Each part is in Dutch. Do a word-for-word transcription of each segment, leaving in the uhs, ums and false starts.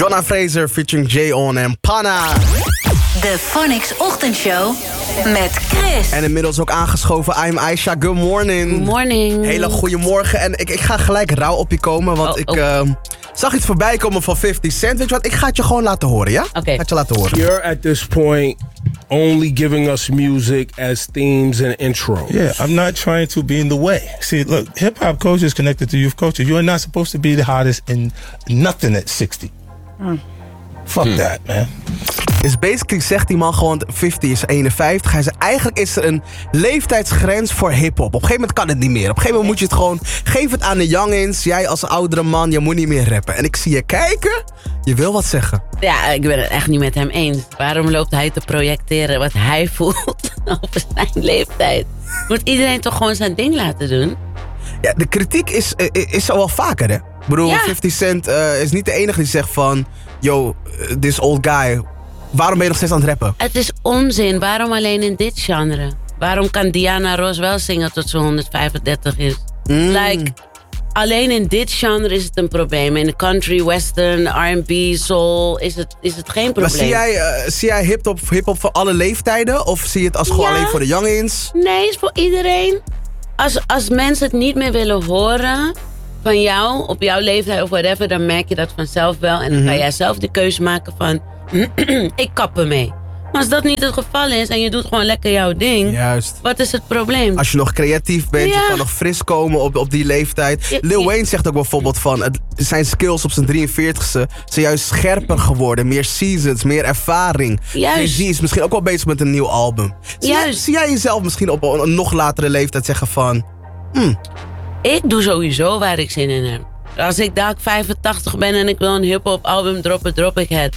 Jonna Fraser featuring J-On en Panna. De Phonics Ochtendshow met Chris. En inmiddels ook aangeschoven, I'm Aisha. Good morning. Good morning. Hele goede morgen. En ik, ik ga gelijk rauw op je komen, want oh, ik oh. Uh, zag iets voorbij komen van fifty cent. Weet je wat, ik ga het je gewoon laten horen, ja? Oké. Okay. Ik ga het je laten horen. You're at this point only giving us music as themes and intros. Yeah, I'm not trying to be in the way. See, look, hip-hop culture is connected to youth culture. You are not supposed to be the hottest in nothing at sixty. Mm. Fuck hmm. that, man. Dus basically zegt die man gewoon, fifty is eenenvijftig. Hij zei, eigenlijk is er een leeftijdsgrens voor hiphop. Op een gegeven moment kan het niet meer. Op een gegeven moment moet je het gewoon, geef het aan de youngins. Jij als oudere man, je moet niet meer rappen. En ik zie je kijken, je wil wat zeggen. Ja, ik ben het echt niet met hem eens. Waarom loopt hij te projecteren wat hij voelt over zijn leeftijd? Moet iedereen toch gewoon zijn ding laten doen? Ja, de kritiek is, is al wel vaker, hè? Ik bedoel, ja. fifty cent uh, is niet de enige die zegt van, yo, uh, this old guy, waarom ben je nog steeds aan het rappen? Het is onzin. Waarom alleen in dit genre? Waarom kan Diana Ross wel zingen tot ze honderdvijfendertig is? Mm. Like, alleen in dit genre is het een probleem. In de country, western, R en B, soul is het, is het geen probleem. Maar zie jij, uh, zie jij hip-hop, hip-hop voor alle leeftijden? Of zie je het als gewoon ja. alleen voor de youngins? Nee, het is voor iedereen. Als, als mensen het niet meer willen horen van jou, op jouw leeftijd of whatever, dan merk je dat vanzelf wel. En dan mm-hmm. kan jij zelf de keuze maken van, ik kap ermee. Maar als dat niet het geval is en je doet gewoon lekker jouw ding, juist. Wat is het probleem? Als je nog creatief bent, ja. je kan nog fris komen op, op die leeftijd. Ja. Lil Wayne zegt ook bijvoorbeeld van, het, zijn skills op zijn drieënveertigste zijn juist scherper geworden. Meer seasons, meer ervaring. Jay-Z is misschien ook wel bezig met een nieuw album. Zie, jij, zie jij jezelf misschien op een, een nog latere leeftijd zeggen van, hmm. Ik doe sowieso waar ik zin in heb. Als ik daar vijfentachtig ben en ik wil een hip-hop album droppen, drop ik het.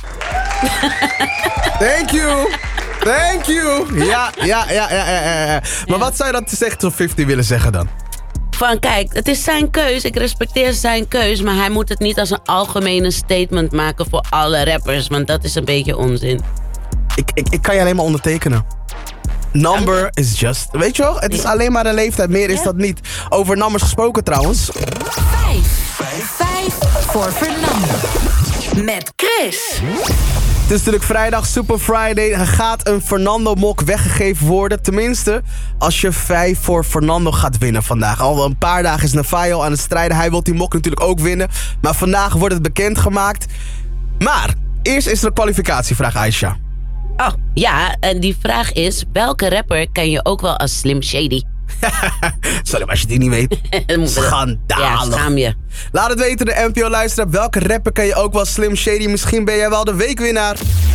Thank you. Thank you. Ja, ja, ja, ja, ja, ja. Maar ja. wat zou je dan tegen zo'n fifty willen zeggen dan? Van kijk, het is zijn keus. Ik respecteer zijn keus. Maar hij moet het niet als een algemene statement maken voor alle rappers. Want dat is een beetje onzin. Ik, ik, ik kan je alleen maar ondertekenen. Number is just. Weet je wel? Het is alleen maar een leeftijd. Meer is ja. dat niet. Over numbers gesproken trouwens. Vijf. Vijf voor Fernando. Met Chris. Het is natuurlijk vrijdag, Super Friday. Er gaat een Fernando-mok weggegeven worden. Tenminste, als je vijf voor Fernando gaat winnen vandaag. Al een paar dagen is Navajo aan het strijden. Hij wil die mok natuurlijk ook winnen. Maar vandaag wordt het bekendgemaakt. Maar, eerst is er een kwalificatievraag, Aisha. Oh, ja, en die vraag is, welke rapper ken je ook wel als Slim Shady? Sorry, maar als je die niet weet. Schandalig. Ja, schaam je. Laat het weten, de N P O-luisteraar. Welke rapper ken je ook wel Slim Shady? Misschien ben jij wel de weekwinnaar.